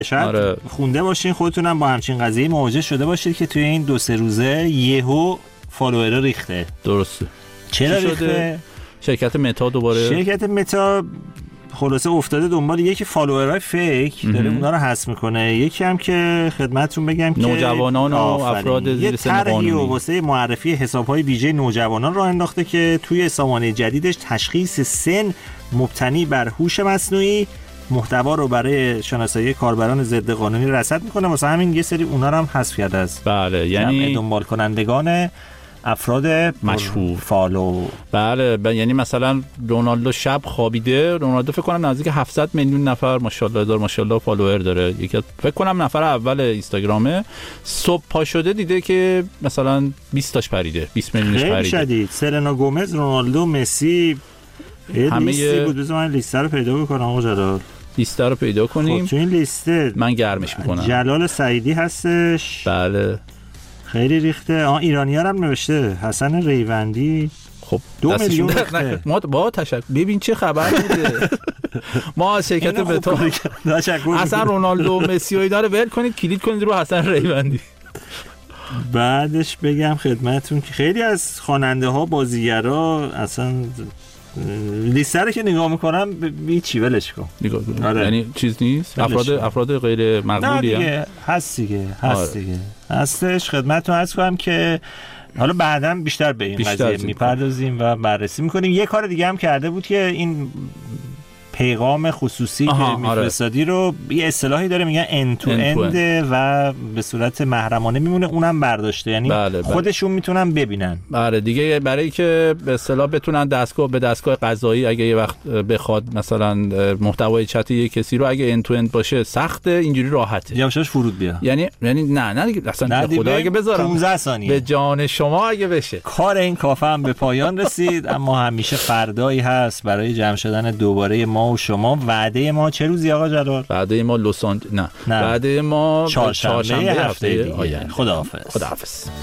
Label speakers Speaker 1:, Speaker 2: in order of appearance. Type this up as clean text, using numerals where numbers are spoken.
Speaker 1: شاید خونده باشین خودتونم با همچین قضیه مواجه شده باشید که توی این 2-3 روزه یهو فالوورها ریخته.
Speaker 2: درسته.
Speaker 1: چرا ریخته؟
Speaker 2: شرکت متا دوباره
Speaker 1: شرکت متا خلاصه افتاده دنبال یکی فالوورهای فیک داره اونا رو حذف میکنه، یکی هم که خدمتتون بگم که
Speaker 2: نوجوانان و افراد زیر سن قانونی
Speaker 1: واسه معرفی حساب‌های ویژه نوجوانان راه انداخته که توی سامانه جدیدش تشخیص سن مبتنی بر هوش مصنوعی محتوا رو برای شناسایی کاربران ضد قانونی رصد میکنه. واسه همین یه سری اونا رو هم حذف کرده است.
Speaker 2: بله، یعنی
Speaker 1: دنبال کنندگان افراد
Speaker 2: مشهور
Speaker 1: فالو.
Speaker 2: بله یعنی مثلا رونالدو شب خوابیده، رونالدو فکر کنم نزدیک 700 میلیون نفر ماشاءالله فالوور داره، یکی فکر کنم نفر اول اینستاگرامه. صبح پا شده دیده که مثلا 20 تاش پریده، 20 میلیونش پریده.
Speaker 1: خیلی شدید. سلنا گومز، رونالدو، مسی، همه بود. بذار من لیست رو پیدا بکنم آقا جلال.
Speaker 2: لیست رو پیدا کنیم.
Speaker 1: خب تو این لیسته
Speaker 2: من گرمش میکنم.
Speaker 1: جلال سعیدی هستش.
Speaker 2: بله
Speaker 1: خیلی ریخته. ایرانی‌ها هم نوشته. حسن ریوندی.
Speaker 2: خب
Speaker 1: 2 میلیون ریخته.
Speaker 2: ما با تشکر. ببین چه خبر بوده. ما شرکت بتا اصلا رونالدو و مسی و اینا رو ول کنید، کلیک کنید رو حسن ریوندی.
Speaker 1: بعدش بگم خدمتتون که خیلی از خواننده‌ها، بازیگرا اصلا لیست رو که نگاه میکنم هیچی ولش کن.
Speaker 2: نگاه کن. آره. یعنی چیز نیست. افراد غیر مقبولی
Speaker 1: هم هست دیگه. هستش. خدمتتون عرض کنم که حالا بعداً بیشتر به این قضیه میپردازیم و بررسی میکنیم. یه کار دیگه هم کرده بود که این پیغام خصوصی که میفرستادی رو یه اصطلاحی داره میگن end to end و به صورت محرمانه میمونه، اونم برداشته. یعنی خودشون میتونن ببینن.
Speaker 2: بله دیگه، برای که به اصطلاح بتونن به دستگاه قضایی اگه یه وقت بخواد مثلا محتوای چت یک کسی رو اگه end to end باشه سخته، اینجوری راحته.
Speaker 1: یواشاش فرود بیا.
Speaker 2: یعنی نه دیگه اصلا خدا اگه بذارم
Speaker 1: 15 ثانیه
Speaker 2: به جان شما اگه بشه.
Speaker 1: کار این کافه هم به پایان رسید، اما همیشه فردایی هست برای جمع شدن دوباره ما و شما. وعده ما چه روزی آقا جلال؟
Speaker 2: وعده ما وعده ما
Speaker 1: چهارشنبه هفته آینده. خداحافظ.